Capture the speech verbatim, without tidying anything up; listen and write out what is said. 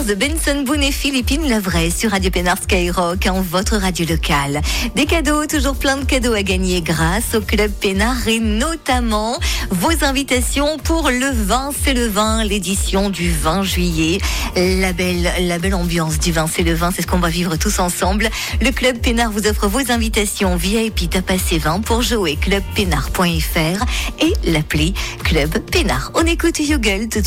de Benson Boone et Philippine Lavray sur Radio Pénard Skyrock, en votre radio locale. Des cadeaux, toujours plein de cadeaux à gagner grâce au Club Pénard et notamment vos invitations pour le vin, c'est le vin, l'édition du vingt juillet. La belle, la belle ambiance du vin, c'est le vin, c'est ce qu'on va vivre tous ensemble. Le Club Pénard vous offre vos invitations V I P Tapas et vin pour jouer club pénard point f r et l'appli Club Pénard. On écoute Hugel tout de suite.